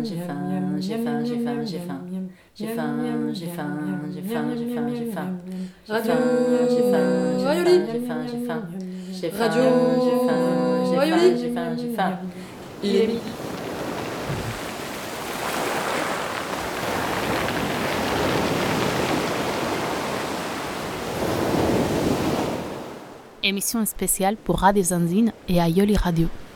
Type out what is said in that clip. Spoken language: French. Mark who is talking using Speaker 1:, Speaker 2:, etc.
Speaker 1: j'ai faim, j'ai faim, j'ai faim, j'ai faim. J'ai faim, j'ai faim, j'ai faim, j'ai faim, j'ai faim.
Speaker 2: Radio
Speaker 1: J'ai faim, j'ai
Speaker 2: Rayoli.
Speaker 1: faim, j'ai faim, j'ai faim. J'ai faim,
Speaker 2: Radio
Speaker 1: j'ai faim, j'ai
Speaker 2: Rayoli.
Speaker 1: faim, j'ai faim, j'ai faim.
Speaker 2: Il est midi.
Speaker 3: Émission spéciale pour Radio Zanzine et Ayoli Radio.